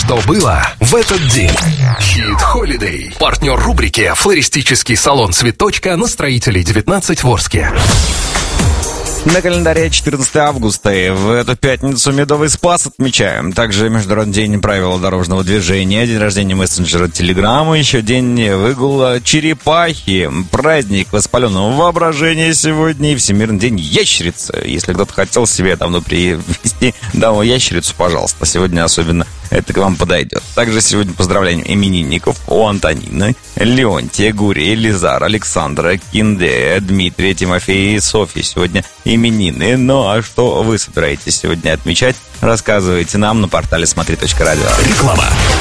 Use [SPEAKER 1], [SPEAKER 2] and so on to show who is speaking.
[SPEAKER 1] что было в этот день. Hit Holiday. Партнер рубрики «Флористический салон «Цветочка» на Строителей 19 в Орске.
[SPEAKER 2] На календаре 14 августа, и в эту пятницу Медовый Спас отмечаем. Также Международный день правил дорожного движения, день рождения мессенджера Телеграма, еще день выгула черепахи, праздник воспаленного воображения сегодня и Всемирный день ящерицы. Если кто-то хотел себе давно привезти домой ящерицу, пожалуйста, сегодня особенно это к вам подойдет. Также сегодня поздравляем именинников у Антонины, Леонтия, Гури, Элизара, Александра, Киндея, Дмитрия, Тимофея и Софьи. Сегодня именины. Ну а что вы собираетесь сегодня отмечать? Рассказывайте нам на портале смотри.радио.
[SPEAKER 1] Реклама.